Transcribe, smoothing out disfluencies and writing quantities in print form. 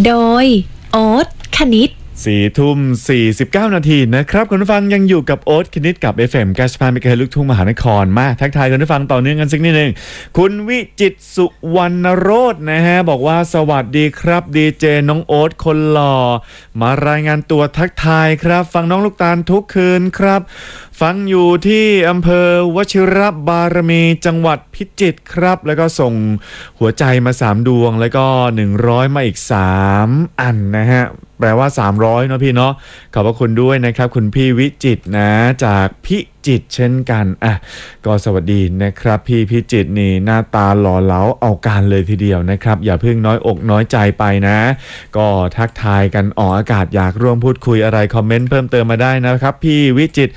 โดยโอ๊ตคณิต 4:49 นาทีนะครับคุณผู้ฟังยังอยู่กับโอ๊ตคณิตกับ FM 95 เมกะเฮิรตซ์ลูกทุ่งมหานครมาทักทายคุณผู้ฟังต่อเนื่องกันสักนิดนึงคุณวิจิตรสุวรรณโรจน์นะฮะบอกว่าสวัสดีครับดีเจน้องโอ๊ตคนหล่อมารายงานตัวทักทายครับฟังน้องลูกตาลทุกคืนครับฟังอยู่ที่อำเภอวชิรบารมีจังหวัดพิจิตรครับแล้วก็ส่งหัวใจมา3ดวงแล้วก็100มาอีก3อันนะฮะแปลว่า300เนาะพี่เนาะขอบพระคุณด้วยนะครับคุณพี่วิจิตรนะจากพิจิตรเช่นกันก็สวัสดีนะครับพี่พิจิตรนี่หน้าตาหล่อเหลาเอาการเลยทีเดียวนะครับอย่าเพิ่งน้อยอกน้อยใจไปนะก็ทักทายกันออกอากาศอยากร่วมพูดคุยอะไรคอมเมนต์เพิ่มเติมมาได้นะครับพี่วิจิตร